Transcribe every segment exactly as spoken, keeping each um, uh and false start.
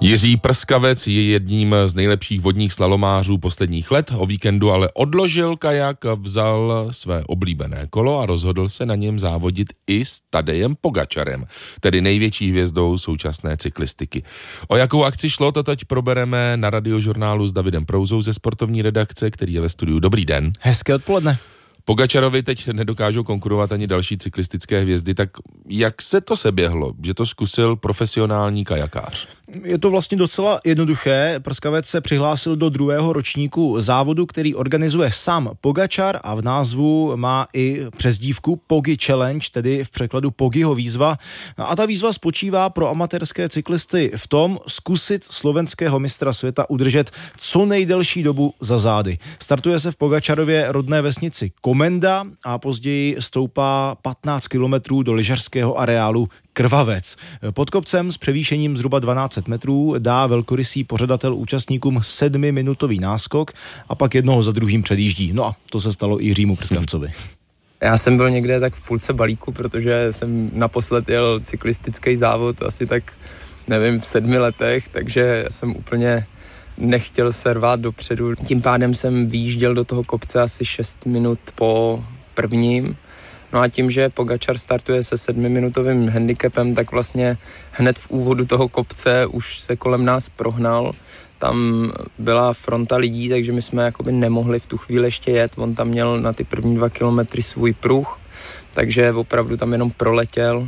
Jiří Prskavec je jedním z nejlepších vodních slalomářů posledních let. O víkendu ale odložil kajak, vzal své oblíbené kolo a rozhodl se na něm závodit i s Tadejem Pogačarem, tedy největší hvězdou současné cyklistiky. O jakou akci šlo, to teď probereme na Radiožurnálu s Davidem Prouzou ze sportovní redakce, který je ve studiu. Dobrý den. Hezké odpoledne. Pogačarovi teď nedokážou konkurovat ani další cyklistické hvězdy, tak jak se to seběhlo, že to zkusil profesionální kajakář? Je to vlastně docela jednoduché. Prskavec se přihlásil do druhého ročníku závodu, který organizuje sám Pogačar a v názvu má i přezdívku Pogi Challenge, tedy v překladu Pogiho výzva. A ta výzva spočívá pro amatérské cyklisty v tom zkusit slovenského mistra světa udržet co nejdelší dobu za zády. Startuje se v Pogačarově rodné vesnici Komenda a později stoupá patnáct kilometrů do lyžařského areálu Krvavec. Pod kopcem s převýšením zhruba dvanáct metrů dá velkorysý pořadatel účastníkům sedmiminutový náskok a pak jednoho za druhým předjíždí. No a to se stalo i Jiřímu Prskavcovi. Já jsem byl někde tak v půlce balíku, protože jsem naposled jel cyklistický závod asi tak, nevím, v sedmi letech, takže jsem úplně nechtěl se rvát dopředu. Tím pádem jsem vyjížděl do toho kopce asi šest minut po prvním. No a tím, že Pogačar startuje se sedmiminutovým handicapem, tak vlastně hned v úvodu toho kopce už se kolem nás prohnal. Tam byla fronta lidí, takže my jsme jakoby nemohli v tu chvíli ještě jet. On tam měl na ty první dva kilometry svůj pruh, takže opravdu tam jenom proletěl.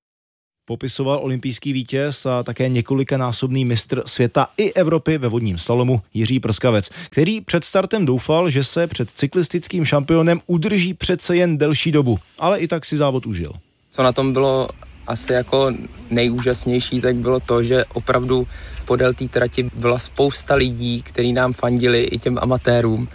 Popisoval olympijský vítěz a také několikanásobný mistr světa i Evropy ve vodním slalomu Jiří Prskavec, který před startem doufal, že se před cyklistickým šampionem udrží přece jen delší dobu, ale i tak si závod užil. Co na tom bylo asi jako nejúžasnější, tak bylo to, že opravdu podél té trati byla spousta lidí, kteří nám fandili i těm amatérům.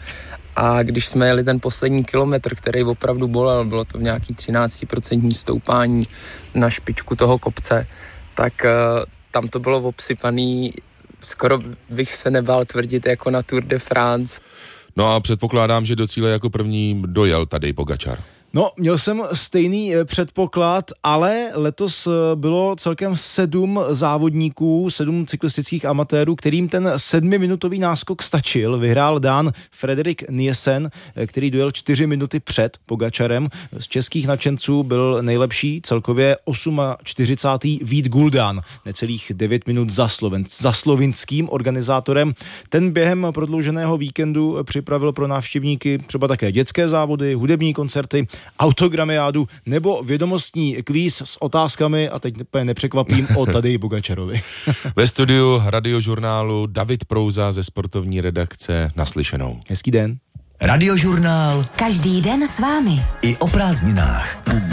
A když jsme jeli ten poslední kilometr, který opravdu bolel, bylo to v nějaký třináct procent stoupání na špičku toho kopce, tak uh, tam to bylo obsypaný, skoro bych se nebál tvrdit jako na Tour de France. No a předpokládám, že do cíle jako první dojel Tadej Pogačar. No, měl jsem stejný předpoklad, ale letos bylo celkem sedm závodníků, sedm cyklistických amatérů, kterým ten sedmiminutový náskok stačil. Vyhrál Dán Frederik Nielsen, který dojel čtyři minuty před Pogačarem. Z českých nadšenců byl nejlepší, celkově čtyřicátý osmý Vít Guldán, necelých devět minut za, Sloven, za slovinským organizátorem. Ten během prodlouženého víkendu připravil pro návštěvníky třeba také dětské závody, hudební koncerty, autogramiádu nebo vědomostní kvíz s otázkami a teď nepřekvapím o Tadeji Pogačarovi. Ve studiu Radiožurnálu David Prouza ze sportovní redakce. Naslyšenou. Hezký den. Radiožurnál. Každý den s vámi. I o prázdninách.